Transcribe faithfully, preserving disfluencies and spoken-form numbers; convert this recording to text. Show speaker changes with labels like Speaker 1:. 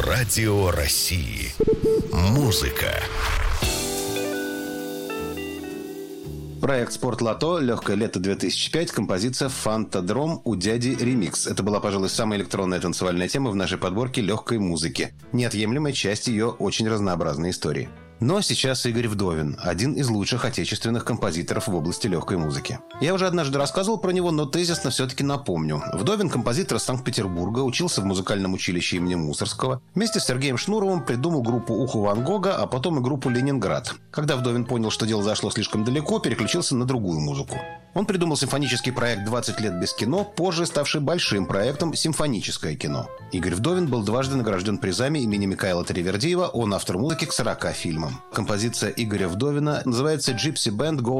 Speaker 1: Радио России. Музыка.
Speaker 2: Проект «Спортлото», «Легкое лето две тысячи пять», композиция «Фантадром» у дяди ремикс. Это была, пожалуй, самая электронная танцевальная тема в нашей подборке легкой музыки. Неотъемлемая часть ее очень разнообразной истории. Но сейчас Игорь Вдовин, один из лучших отечественных композиторов в области легкой музыки. Я уже однажды рассказывал про него, но тезисно все-таки напомню. Вдовин – композитор из Санкт-Петербурга, учился в музыкальном училище имени Мусоргского. Вместе с Сергеем Шнуровым придумал группу «Ухо Ван Гога», а потом и группу «Ленинград». Когда Вдовин понял, что дело зашло слишком далеко, переключился на другую музыку. Он придумал симфонический проект «двадцать лет без кино», позже ставший большим проектом «Симфоническое кино». Игорь Вдовин был дважды награжден призами имени Микаэла Таривердиева, он автор музыки к сорока фильмам. Композиция Игоря Вдовина называется «Gypsy Band Go